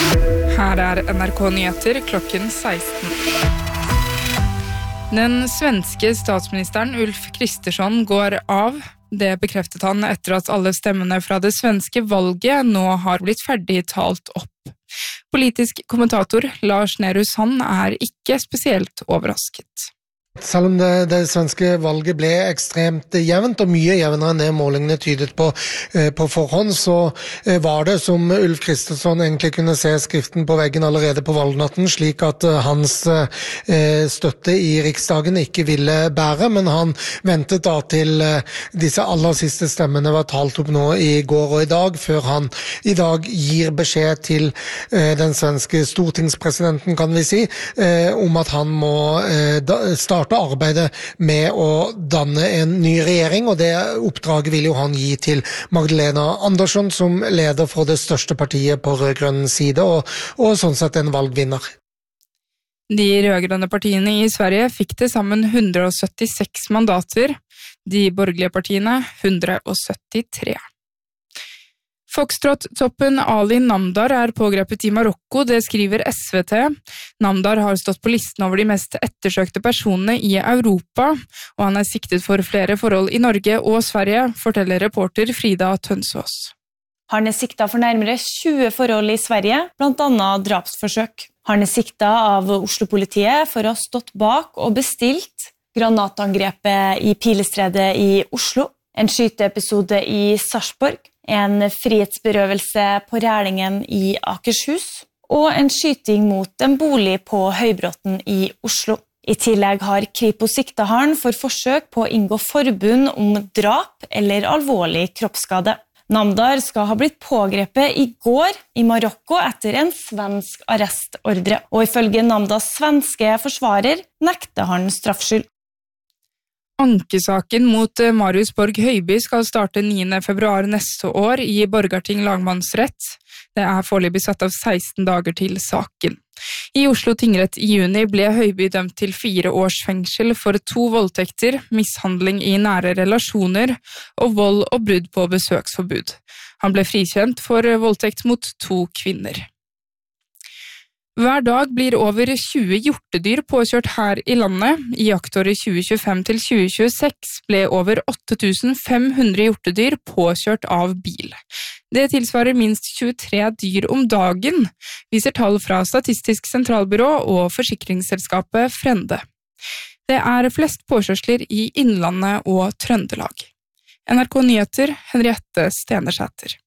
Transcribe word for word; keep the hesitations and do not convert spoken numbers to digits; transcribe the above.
Her er N R K Nyheter klokken seksten. Den svenske statsministeren Ulf Kristersson går av. Det bekreftet han etter at alle stemmene fra det svenske valget nå har blitt ferdig talt opp. Politisk kommentator Lars Nehru Sand er ikke spesielt overrasket. Selv om det, det svenske valget ble ekstremt jevnt, og mye jevnere enn det målingene tydet på eh, på forhånd, så eh, var det som Ulf Kristersson egentlig kunne se skriften på veggen allerede på valgnatten, slik at eh, hans eh, støtte i Riksdagen ikke ville bære, men han ventet da til eh, disse aller siste stemmene var talt opp nå i går og i dag, før han i dag gir beskjed til eh, den svenske stortingspresidenten, kan vi si, eh, om at han må eh, da, starte arbeidet med å danne en ny regjering, og det oppdraget vil jo han gi til Magdalena Andersson som leder for det største partiet på rød-grønn side, og, og sånn sett en valgvinner. De rød-grønne partiene i Sverige fikk til sammen one hundred seventy-six mandater, de borgerlige partiene one hundred seventy-three. Foxtrot-toppen Ali Namdar er pågrepet i Marokko, det skriver S V T. Namdar har stått på listen over de mest ettersøkte personene i Europa, og han er siktet for flere forhold i Norge og Sverige, forteller reporter Frida Tønsås. Han er siktet for nærmere tjue forhold i Sverige, blant annet drapsforsøk. Han er siktet av Oslo-politiet for å ha stått bak og bestilt granatangrepet i Pilestredet i Oslo, en skyteepisode i Sarpsborg, en frihetsberøvelse på Rælingen i Akershus og en skyting mot en bolig på Høybråten i Oslo. I tillegg har Kripos siktet han for forsøk på å inngå forbund om drap eller alvorlig kroppsskade. Namdar skal ha blitt pågrepet i går i Marokko etter en svensk arrestordre, og ifølge Namdars svenske forsvarer nekter han straffskyld. Ankesaken mot Marius Borg Høiby skal starte niende februar neste år i Borgarting lagmannsrett. Det er foreløpig satt av seksten dager til saken. I Oslo tingrett i juni ble Høiby dømt til fire års fengsel for to voldtekter, mishandling i nære relasjoner og vold og brudd på besøksforbud. Han ble frikjent for voldtekt mot to kvinner. Hver dag blir over tjue hjortedyr påkjørt her i landet. I jaktåret tjue tjuefem til tjue tjueseks ble over åtte tusen fem hundre hjortedyr påkjørt av bil. Det tilsvarer minst tjuetre dyr om dagen, viser tall fra Statistisk sentralbyrå og forsikringsselskapet Frende. Det er flest påkjørsler i Innlandet og Trøndelag. N R K Nyheter, Henriette Stenersæter.